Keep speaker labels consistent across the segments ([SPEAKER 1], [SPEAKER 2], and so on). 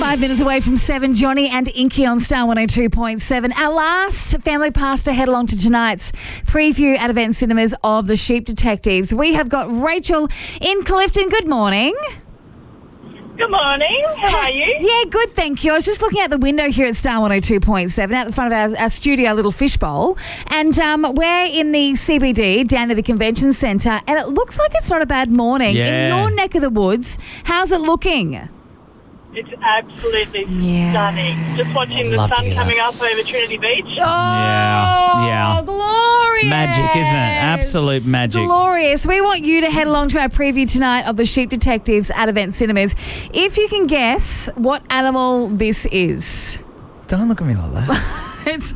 [SPEAKER 1] 5 minutes away from 7, Johnny and Inky on Star 102.7. Our last family pass to head along to tonight's preview at Event Cinemas of The Sheep Detectives. We have got Rachel in Clifton. Good morning.
[SPEAKER 2] Good morning. How are you?
[SPEAKER 1] Yeah, good, thank you. I was just looking out the window here at Star 102.7 out the front of our studio, our little fishbowl. And we're in the CBD down to the convention centre, and it looks like it's not a bad morning.
[SPEAKER 3] Yeah.
[SPEAKER 1] In your neck of the woods, how's it looking?
[SPEAKER 2] It's absolutely stunning. Just watching the
[SPEAKER 3] love to
[SPEAKER 2] sun
[SPEAKER 3] hear
[SPEAKER 2] coming
[SPEAKER 3] that.
[SPEAKER 2] up over Trinity Beach.
[SPEAKER 1] Oh,
[SPEAKER 3] Yeah.
[SPEAKER 1] glorious.
[SPEAKER 3] Magic, isn't it? Absolute magic.
[SPEAKER 1] Glorious. We want you to head along to our preview tonight of The Sheep Detectives at Event Cinemas. If you can guess what animal this is.
[SPEAKER 3] Don't look at me like that.
[SPEAKER 1] It's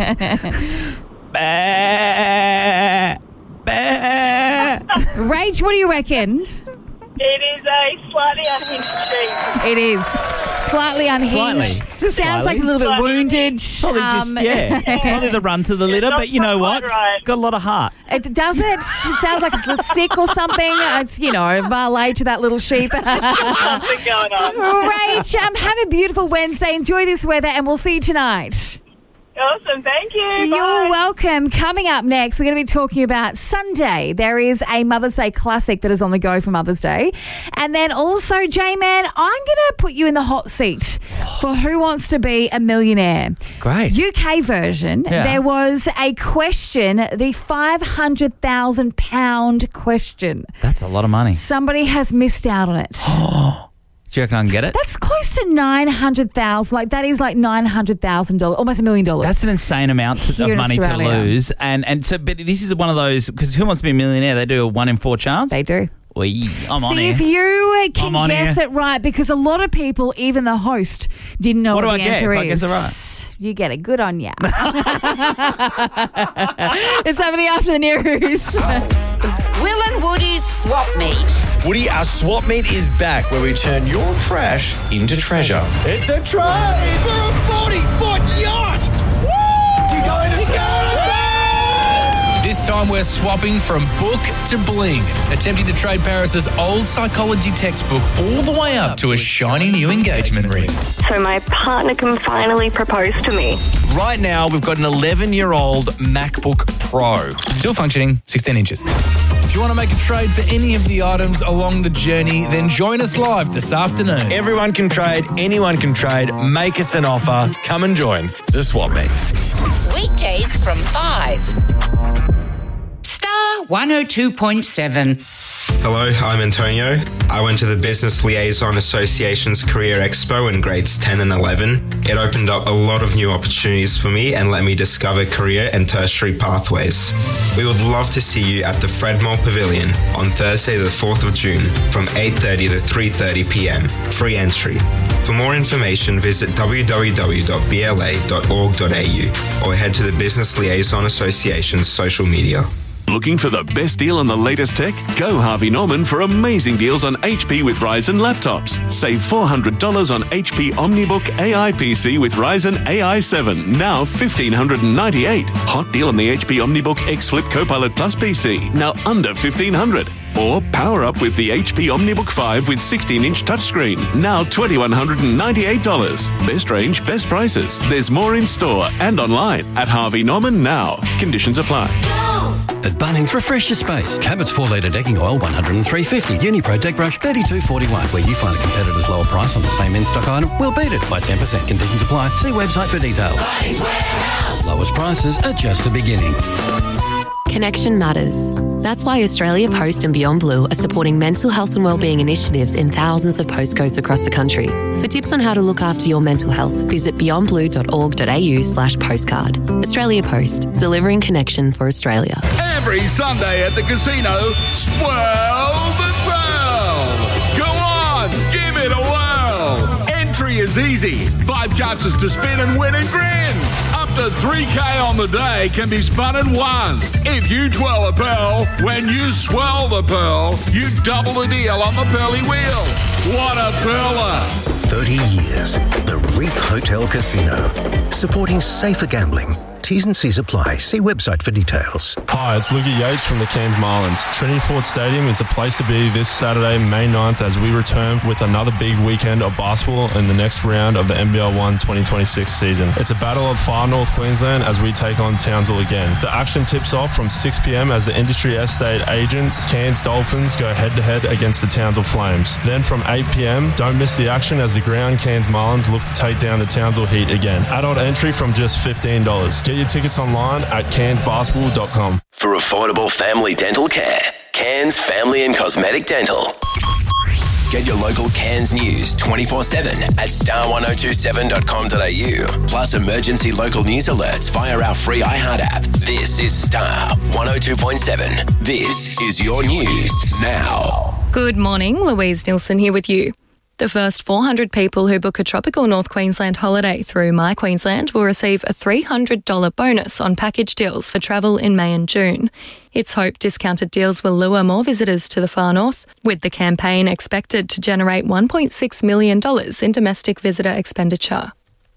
[SPEAKER 1] Rach, what do you reckon?
[SPEAKER 2] It is a slightly unhinged sheep.
[SPEAKER 1] It is. Slightly unhinged.
[SPEAKER 3] Slightly. Just
[SPEAKER 1] Sounds
[SPEAKER 3] slightly.
[SPEAKER 1] like a little bit
[SPEAKER 2] Slightly.
[SPEAKER 1] wounded.
[SPEAKER 3] Probably just, It's probably the run to the litter,
[SPEAKER 2] not
[SPEAKER 3] but you know
[SPEAKER 2] quite
[SPEAKER 3] what?
[SPEAKER 2] right.
[SPEAKER 3] Got a lot of heart.
[SPEAKER 1] It does it? It sounds like it's sick or something. It's, valet to that little sheep.
[SPEAKER 2] Something going on.
[SPEAKER 1] Rach, have a beautiful Wednesday. Enjoy this weather, and we'll see you tonight.
[SPEAKER 2] Awesome. Thank you.
[SPEAKER 1] You're
[SPEAKER 2] Bye.
[SPEAKER 1] welcome. Coming up next, we're going to be talking about Sunday. There is a Mother's Day classic that is on the go for Mother's Day. And then also, J-Man, I'm going to put you in the hot seat for Who Wants to Be a Millionaire.
[SPEAKER 3] Great.
[SPEAKER 1] UK version,
[SPEAKER 3] Yeah.
[SPEAKER 1] there was a question, the £500,000 question.
[SPEAKER 3] That's a lot of money.
[SPEAKER 1] Somebody has missed out on it.
[SPEAKER 3] Do you reckon I can get it?
[SPEAKER 1] That's close to $900,000. Like, that is like $900,000, almost $1 million.
[SPEAKER 3] That's an insane amount of
[SPEAKER 1] Here in
[SPEAKER 3] money to
[SPEAKER 1] Australia.
[SPEAKER 3] lose. And so, but this is one of those, because Who Wants to Be a Millionaire, they do a 1 in 4 chance.
[SPEAKER 1] They do.
[SPEAKER 3] I'm on
[SPEAKER 1] See
[SPEAKER 3] here.
[SPEAKER 1] if you
[SPEAKER 3] I'm
[SPEAKER 1] can
[SPEAKER 3] on
[SPEAKER 1] guess
[SPEAKER 3] here.
[SPEAKER 1] it right, because a lot of people, even the host, didn't know
[SPEAKER 3] What
[SPEAKER 1] what
[SPEAKER 3] do
[SPEAKER 1] the
[SPEAKER 3] I get
[SPEAKER 1] answer
[SPEAKER 3] if I
[SPEAKER 1] is.
[SPEAKER 3] guess it right?
[SPEAKER 1] You get it. Good on ya. It's happening after the news.
[SPEAKER 4] Will and Woody's Swap Meet.
[SPEAKER 5] Woody, our swap meet is back where we turn your trash into treasure. It's a trade for a 40-foot yacht! Woo! Do you go in and go?
[SPEAKER 6] This time we're swapping from book to bling, attempting to trade Paris's old psychology textbook all the way up to a shiny new engagement ring.
[SPEAKER 7] So my partner can finally propose to me.
[SPEAKER 5] Right now, we've got an 11-year-old MacBook Pro.
[SPEAKER 6] Still functioning, 16 inches. If you want to make a trade for any of the items along the journey, then join us live this afternoon.
[SPEAKER 5] Everyone can trade, anyone can trade. Make us an offer. Come and join the swap meet.
[SPEAKER 4] Weekdays from 5. Star 102.7.
[SPEAKER 8] Hello, I'm Antonio. I went to the Business Liaison Association's Career Expo in grades 10 and 11. It opened up a lot of new opportunities for me and let me discover career and tertiary pathways. We would love to see you at the Fredmore Pavilion on Thursday the 4th of June from 8:30 to 3:30 p.m. Free entry. For more information, visit www.bla.org.au or head to the Business Liaison Association's social media.
[SPEAKER 9] Looking for the best deal on the latest tech? Go Harvey Norman for amazing deals on HP with Ryzen laptops. Save $400 on HP OmniBook AI PC with Ryzen AI 7, now $1,598. Hot deal on the HP OmniBook X Flip Copilot Plus PC, now under $1,500. Or power up with the HP OmniBook 5 with 16-inch touchscreen, now $2,198. Best range, best prices. There's more in store and online at Harvey Norman now. Conditions apply.
[SPEAKER 10] At Bunnings, refresh your space. Cabot's 4-litre decking oil, $103.50. Unipro deck brush, $32.41. Where you find a competitor's lower price on the same in-stock item, we'll beat it by 10%. Conditions apply. See website for details.
[SPEAKER 4] Bunnings Warehouse.
[SPEAKER 10] Lowest prices are just the beginning.
[SPEAKER 11] Connection matters. That's why Australia Post and Beyond Blue are supporting mental health and wellbeing initiatives in thousands of postcodes across the country. For tips on how to look after your mental health, visit beyondblue.org.au/postcard. Australia Post, delivering connection for Australia.
[SPEAKER 12] Every Sunday at the casino, swirl the swirl. Go on, give it a whirl. Entry is easy. 5 chances to spin and win and grin. Up to $3K on the day can be spun and won. If you twirl a pearl, when you swirl the pearl, you double the deal on the pearly wheel. What a pearler!
[SPEAKER 13] 30 years. The Reef Hotel Casino. Supporting safer gambling
[SPEAKER 10] T's and C's apply. See website for details.
[SPEAKER 13] Hi, it's Luca Yates from the Cairns Marlins. Trinity Ford Stadium is the place to be this Saturday, May 9th, as we return with another big weekend of basketball in the next round of the NBL 1 2026 season. It's a battle of far north Queensland as we take on Townsville again. The action tips off from 6 p.m. as the industry estate agents, Cairns Dolphins, go head-to-head against the Townsville Flames. Then from 8 p.m, don't miss the action as the ground Cairns Marlins look to take down the Townsville Heat again. Adult entry from just $15. Get your tickets online at cairnsbasketball.com.
[SPEAKER 14] For affordable family dental care, Cairns Family and Cosmetic Dental. Get your local Cairns news 24/7 at star1027.com.au. Plus emergency local news alerts via our free iHeart app. This is Star 102.7. This is your news now.
[SPEAKER 15] Good morning, Louise Nilsson here with you. The first 400 people who book a tropical North Queensland holiday through My Queensland will receive a $300 bonus on package deals for travel in May and June. It's hoped discounted deals will lure more visitors to the far north, with the campaign expected to generate $1.6 million in domestic visitor expenditure.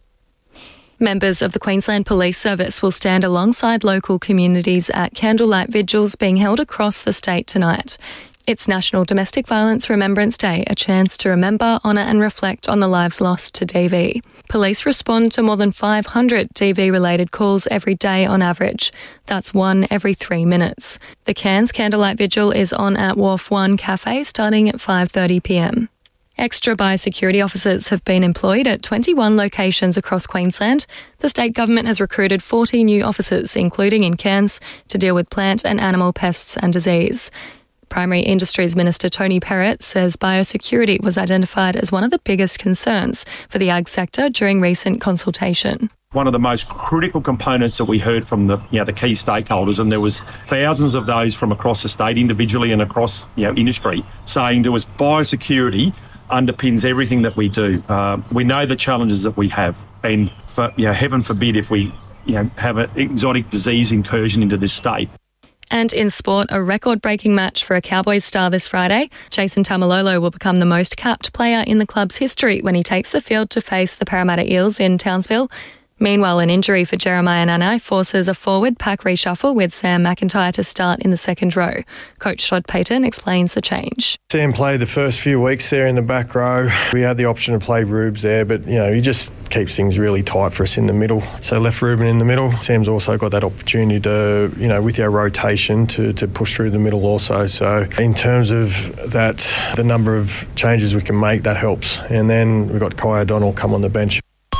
[SPEAKER 15] Members of the Queensland Police Service will stand alongside local communities at candlelight vigils being held across the state tonight. It's National Domestic Violence Remembrance Day, a chance to remember, honour and reflect on the lives lost to DV. Police respond to more than 500 DV-related calls every day on average. That's one every 3 minutes. The Cairns Candlelight Vigil is on at Wharf 1 Cafe starting at 5:30 p.m. Extra biosecurity officers have been employed at 21 locations across Queensland. The state government has recruited 40 new officers, including in Cairns, to deal with plant and animal pests and disease. Primary Industries Minister Tony Perrott says biosecurity was identified as one of the biggest concerns for the ag sector during recent consultation.
[SPEAKER 16] One of the most critical components that we heard from the key stakeholders, and there was thousands of those from across the state, individually and across industry, saying to us biosecurity underpins everything that we do. We know the challenges that we have, and heaven forbid if we have an exotic disease incursion into this state.
[SPEAKER 15] And in sport, a record-breaking match for a Cowboys star this Friday. Jason Taumalolo will become the most capped player in the club's history when he takes the field to face the Parramatta Eels in Townsville. Meanwhile, an injury for Jeremiah Nanai forces a forward pack reshuffle with Sam McIntyre to start in the second row. Coach Todd Payton explains the change.
[SPEAKER 17] Sam played the first few weeks there in the back row. We had the option to play Rubes there, but, he just keeps things really tight for us in the middle. So left Ruben in the middle. Sam's also got that opportunity to, with our rotation to push through the middle also. So in terms of that, the number of changes we can make, that helps. And then we've got Kai O'Donnell come on the bench.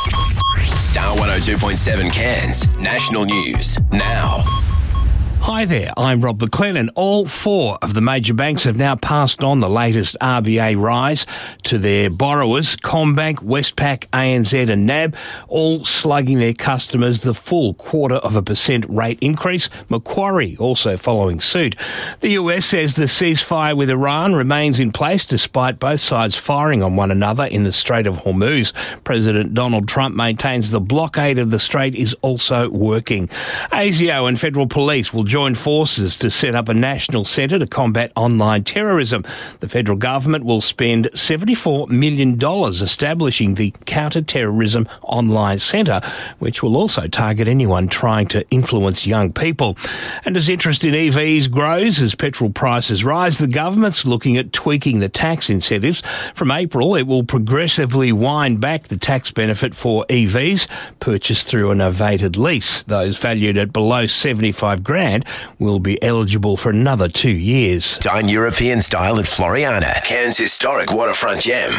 [SPEAKER 14] Star 102.7 Cairns, national news now.
[SPEAKER 18] Hi there, I'm Rob McLennan. All 4 of the major banks have now passed on the latest RBA rise to their borrowers. CommBank, Westpac, ANZ and NAB, all slugging their customers the full 0.25% rate increase. Macquarie also following suit. The US says the ceasefire with Iran remains in place despite both sides firing on one another in the Strait of Hormuz. President Donald Trump maintains the blockade of the strait is also working. ASIO and federal police will join forces to set up a national centre to combat online terrorism. The federal government will spend $74 million establishing the Counter-Terrorism Online Centre, which will also target anyone trying to influence young people. And as interest in EVs grows as petrol prices rise, the government's looking at tweaking the tax incentives. From April, it will progressively wind back the tax benefit for EVs purchased through a novated lease. Those valued at below $75,000 will be eligible for another 2 years.
[SPEAKER 14] Dine European style at Floriana, Cairns' historic waterfront gem.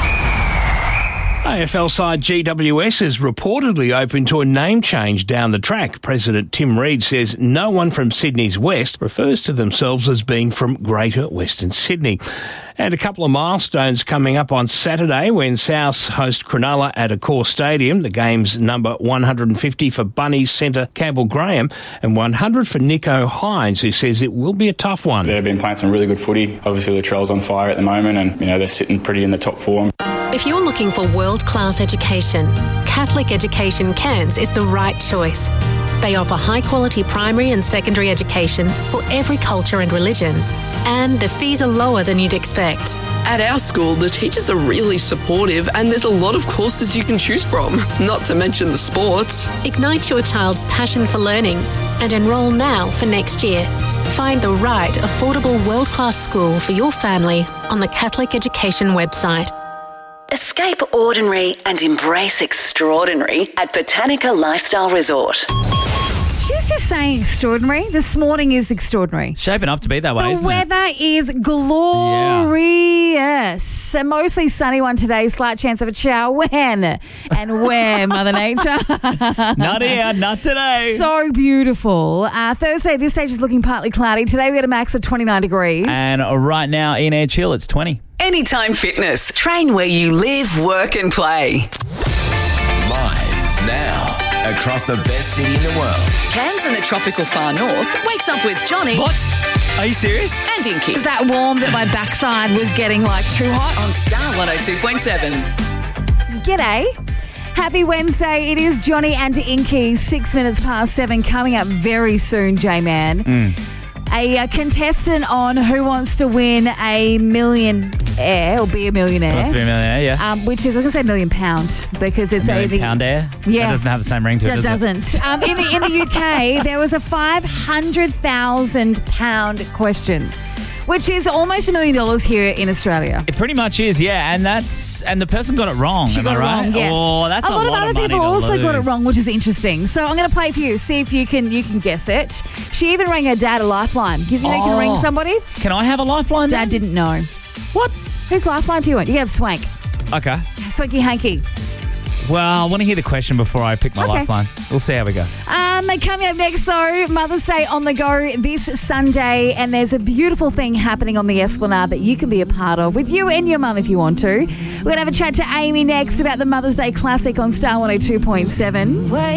[SPEAKER 18] AFL side GWS is reportedly open to a name change down the track. President Tim Reid says no one from Sydney's West refers to themselves as being from Greater Western Sydney. And a couple of milestones coming up on Saturday when Souths host Cronulla at Accor Stadium. The game's number 150 for Bunnies centre Campbell Graham and 100 for Nico Hines, who says it will be a tough one.
[SPEAKER 19] They've been playing some really good footy. Obviously, Latrell's on fire at the moment and, they're sitting pretty in the top 4.
[SPEAKER 11] If you're looking for world-class education, Catholic Education Cairns is the right choice. They offer high-quality primary and secondary education for every culture and religion, and the fees are lower than you'd expect.
[SPEAKER 20] At our school, the teachers are really supportive and there's a lot of courses you can choose from, not to mention the sports.
[SPEAKER 21] Ignite your child's passion for learning and enrol now for next year. Find the right, affordable, world-class school for your family on the Catholic Education website.
[SPEAKER 22] Escape ordinary and embrace extraordinary at Botanica Lifestyle Resort.
[SPEAKER 1] She's just saying extraordinary. This morning is extraordinary.
[SPEAKER 3] Shaping up to be that way,
[SPEAKER 1] The
[SPEAKER 3] isn't it?
[SPEAKER 1] weather is glorious. A mostly sunny one today. Slight chance of a shower. When? And where, Mother Nature?
[SPEAKER 3] Not here, not today.
[SPEAKER 1] So beautiful. Thursday, this stage is looking partly cloudy. Today we had a max of 29 degrees.
[SPEAKER 3] And right now in Edge Hill, it's 20.
[SPEAKER 22] Anytime Fitness. Train where you live, work and play.
[SPEAKER 14] Live now across the best city in the world.
[SPEAKER 22] Cairns in the tropical far north wakes up with Johnny.
[SPEAKER 3] What? Are you serious?
[SPEAKER 22] And Inky.
[SPEAKER 1] Is that warm that my backside was getting like too hot?
[SPEAKER 22] On Star 102.7.
[SPEAKER 1] G'day. Happy Wednesday. It is Johnny and Inky, 6 minutes past 7, coming up very soon, J-Man. A contestant on Who Wants to Win a Millionaire or Be a Millionaire.
[SPEAKER 3] Wants to be a millionaire, yeah.
[SPEAKER 1] Which is, I was going to say £1 million because it's
[SPEAKER 3] £1 million pound air?
[SPEAKER 1] Yeah.
[SPEAKER 3] That doesn't have the same ring to it,
[SPEAKER 1] That
[SPEAKER 3] does
[SPEAKER 1] doesn't. In the UK, there was a £500,000 question, which is almost $1 million here in Australia.
[SPEAKER 3] It pretty much is, yeah. And the person got it wrong.
[SPEAKER 1] She
[SPEAKER 3] am
[SPEAKER 1] got
[SPEAKER 3] I
[SPEAKER 1] it
[SPEAKER 3] right?
[SPEAKER 1] wrong, yes.
[SPEAKER 3] Oh, that's a lot
[SPEAKER 1] of other
[SPEAKER 3] money
[SPEAKER 1] people
[SPEAKER 3] to
[SPEAKER 1] also got it
[SPEAKER 3] lose.
[SPEAKER 1] wrong, which is interesting. So I'm going to play for you, see if you can guess it. She even rang her dad a lifeline. Because you know you can ring somebody.
[SPEAKER 3] Can I have a lifeline?
[SPEAKER 1] Dad didn't know.
[SPEAKER 3] What?
[SPEAKER 1] Whose lifeline do you want? You can have Swank.
[SPEAKER 3] Okay.
[SPEAKER 1] Swanky Hanky.
[SPEAKER 3] Well, I want to hear the question before I pick my
[SPEAKER 1] Okay.
[SPEAKER 3] lifeline. We'll see how we go.
[SPEAKER 1] Coming up next, though, Mother's Day on the go this Sunday, and there's a beautiful thing happening on the Esplanade that you can be a part of with you and your mum if you want to. We're going to have a chat to Amy next about the Mother's Day Classic on Star 102.7.